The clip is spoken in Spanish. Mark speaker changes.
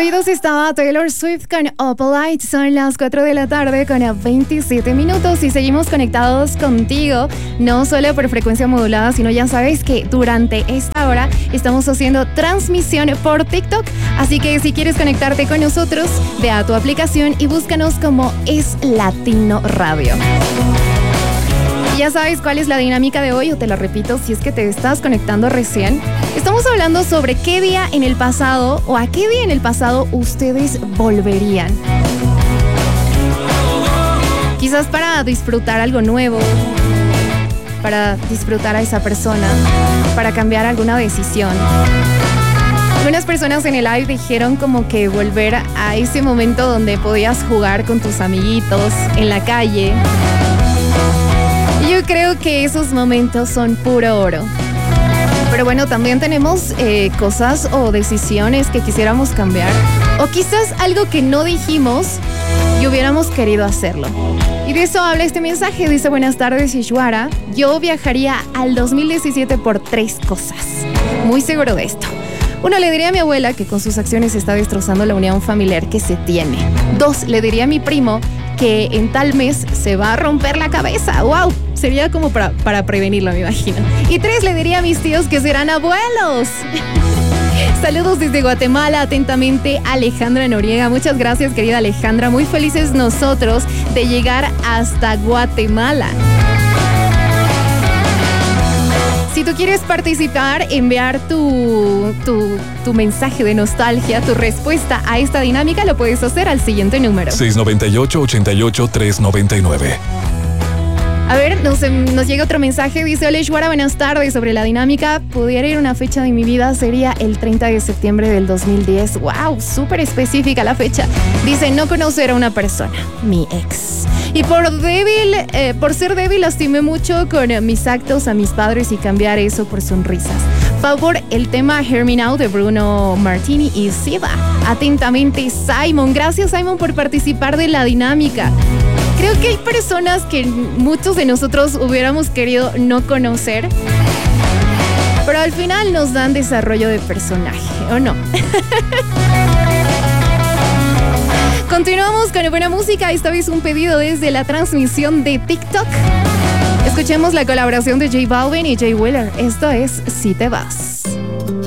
Speaker 1: oídos estaba Taylor Swift con Opalite. Son las 4 de la tarde con 27 minutos y seguimos conectados contigo, no solo por frecuencia modulada, sino ya sabes que durante esta hora estamos haciendo transmisión por TikTok. Así que si quieres conectarte con nosotros, ve a tu aplicación y búscanos como Es Latino Radio. Ya sabes cuál es la dinámica de hoy, o te la repito si es que te estás conectando recién. Estamos hablando sobre qué día en el pasado o a qué día en el pasado ustedes volverían. Quizás para disfrutar algo nuevo, para disfrutar a esa persona, para cambiar alguna decisión. Algunas personas en el live dijeron como que volver a ese momento donde podías jugar con tus amiguitos en la calle. Yo creo que esos momentos son puro oro. Pero bueno, también tenemos cosas o decisiones que quisiéramos cambiar. O quizás algo que no dijimos y hubiéramos querido hacerlo. Y de eso habla este mensaje. Dice: buenas tardes, Ishwara. Yo viajaría al 2017 por 3 cosas. Muy seguro de esto. 1, le diría a mi abuela que con sus acciones está destrozando la unión familiar que se tiene. 2, le diría a mi primo que en tal mes se va a romper la cabeza. ¡Wow! Sería como para prevenirlo, me imagino. Y 3, le diría a mis tíos que serán abuelos. Saludos desde Guatemala, atentamente Alejandra Noriega. Muchas gracias, querida Alejandra. Muy felices nosotros de llegar hasta Guatemala. Si tú quieres participar, enviar tu mensaje de nostalgia, tu respuesta a esta dinámica, lo puedes hacer al siguiente número.
Speaker 2: 698-88-399.
Speaker 1: A ver, nos llega otro mensaje. Dice: hola, Ishwara, buenas tardes. Sobre la dinámica, pudiera ir una fecha de mi vida, sería el 30 de septiembre del 2010. ¡Wow! Súper específica la fecha. Dice: no conocer a una persona, mi ex. Y por ser débil, lastimé mucho con mis actos a mis padres y cambiar eso por sonrisas. Favor, el tema Hear Me Now de Bruno Martini y Siva. Atentamente, Simon. Gracias, Simon, por participar de la dinámica. Creo que hay personas que muchos de nosotros hubiéramos querido no conocer, pero al final nos dan desarrollo de personaje, ¿o no? Continuamos con buena música, esta vez un pedido desde la transmisión de TikTok. Escuchemos la colaboración de J Balvin y Jay Wheeler. Esto es Si Te Vas.